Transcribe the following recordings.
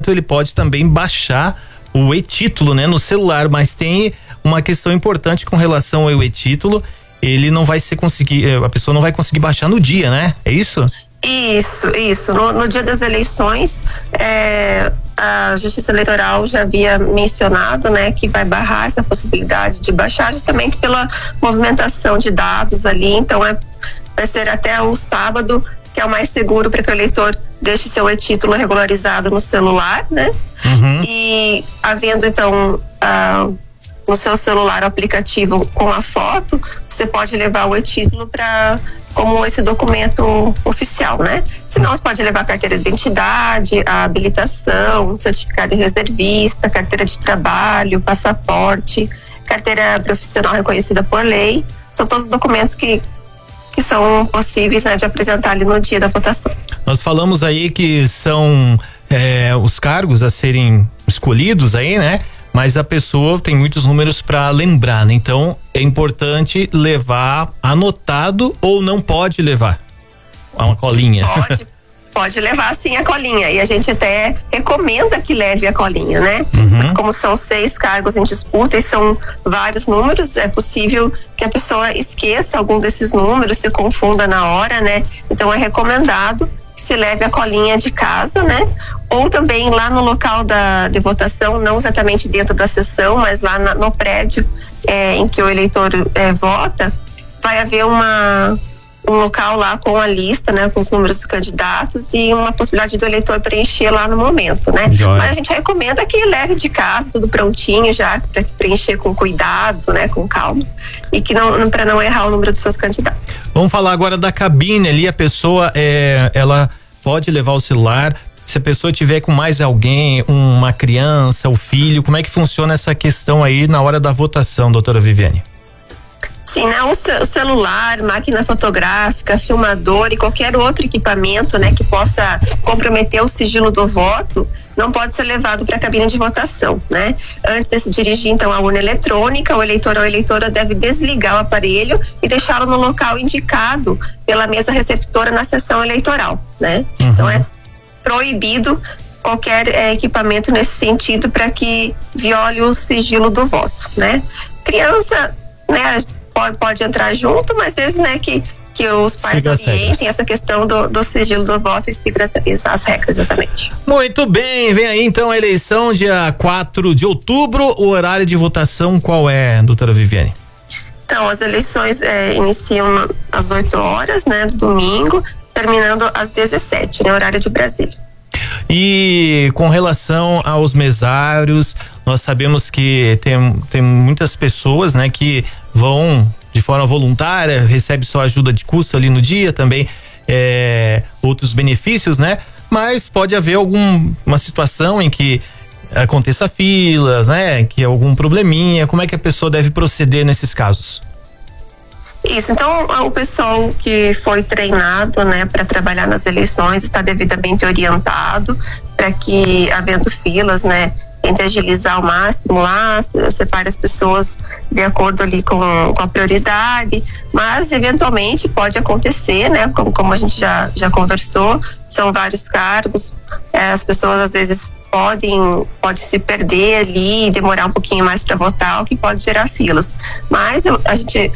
momento ele pode também baixar o e-título, né, no celular, mas tem uma questão importante com relação ao e-título, ele não vai a pessoa não vai conseguir baixar no dia, né? É isso? Isso. No dia das eleições, a Justiça Eleitoral já havia mencionado, né, que vai barrar essa possibilidade de baixar justamente pela movimentação de dados ali. Então vai ser até o sábado, que é o mais seguro para que o eleitor deixe seu e-título regularizado no celular, né? Uhum. E havendo então no seu celular o aplicativo com a foto, você pode levar o e-título como esse documento oficial, né? Senão você pode levar a carteira de identidade, a habilitação, certificado de reservista, carteira de trabalho, passaporte, carteira profissional reconhecida por lei. São todos os documentos que são possíveis, né, de apresentar ali no dia da votação. Nós falamos aí que são os cargos a serem escolhidos aí, né? Mas a pessoa tem muitos números para lembrar, né? Então é importante levar anotado ou não pode levar uma colinha? Pode levar sim a colinha, e a gente até recomenda que leve a colinha, né? Uhum. Porque como são 6 cargos em disputa e são vários números, é possível que a pessoa esqueça algum desses números, se confunda na hora, né? Então é recomendado que se leve a colinha de casa, né? Ou também lá no local de votação, não exatamente dentro da sessão, mas lá no prédio em que o eleitor vota, vai haver um local lá com a lista, né, com os números dos candidatos e uma possibilidade do eleitor preencher lá no momento, né? Joia. Mas a gente recomenda que leve de casa tudo prontinho já, para preencher com cuidado, né, com calma, e que para não errar o número dos seus candidatos. Vamos falar agora da cabine ali. A pessoa ela pode levar o celular. Se a pessoa tiver com mais alguém, uma criança, o filho, como é que funciona essa questão aí na hora da votação, doutora Viviane? Sim, né? O celular, máquina fotográfica, filmador e qualquer outro equipamento, né, que possa comprometer o sigilo do voto, não pode ser levado para a cabine de votação, né? Antes de se dirigir então à urna eletrônica, o eleitor ou a eleitora deve desligar o aparelho e deixá-lo no local indicado pela mesa receptora na sessão eleitoral, né? Uhum. Então é proibido qualquer equipamento nesse sentido para que viole o sigilo do voto, né? Criança, né, pode entrar junto, mas às vezes, né, que os pais orientem essa questão do sigilo do voto e sigam as regras, exatamente. Muito bem, vem aí então a eleição dia 4 de outubro, o horário de votação qual é, doutora Viviane? Então, as eleições iniciam às 8 horas, né, do domingo, terminando às 17, né, horário de Brasília. E com relação aos mesários, nós sabemos que tem muitas pessoas, né, que vão de forma voluntária, recebe só ajuda de custo ali no dia, também outros benefícios, né? Mas pode haver uma situação em que aconteça filas, né? Que algum probleminha, como é que a pessoa deve proceder nesses casos? Isso, então o pessoal que foi treinado, né, para trabalhar nas eleições está devidamente orientado para que, havendo filas, né, tente agilizar ao máximo lá, separe as pessoas de acordo ali com a prioridade, mas eventualmente pode acontecer, né, como a gente já conversou, são vários cargos, as pessoas às vezes podem se perder ali, demorar um pouquinho mais para votar, o que pode gerar filas, mas a gente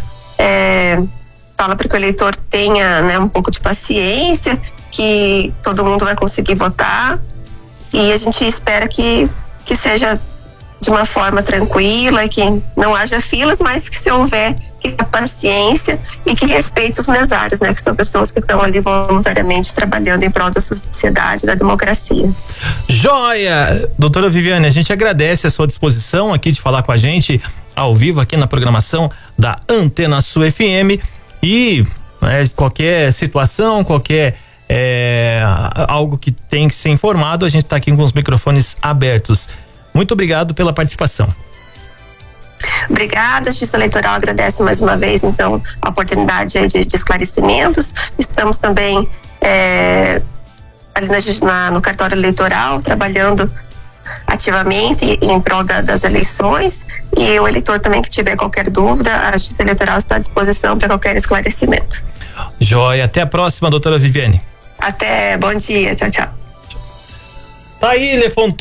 fala para que o eleitor tenha, né, um pouco de paciência, que todo mundo vai conseguir votar, e a gente espera que seja de uma forma tranquila, que não haja filas, mas que se houver, que tenha paciência e que respeite os mesários, né, que são pessoas que estão ali voluntariamente trabalhando em prol da sociedade, da democracia. Joia! Doutora Viviane, a gente agradece a sua disposição aqui de falar com a gente ao vivo aqui na programação da Antena Sul FM e qualquer situação, qualquer algo que tem que ser informado, a gente está aqui com os microfones abertos. Muito obrigado pela participação. Obrigada, a Justiça Eleitoral agradece mais uma vez, então, a oportunidade de esclarecimentos. Estamos também ali no cartório eleitoral, trabalhando ativamente em prol das eleições, e o eleitor também que tiver qualquer dúvida, a Justiça Eleitoral está à disposição para qualquer esclarecimento. Joia, até a próxima, doutora Viviane. Até, bom dia, tchau, tchau. Tá aí, Lefontaine.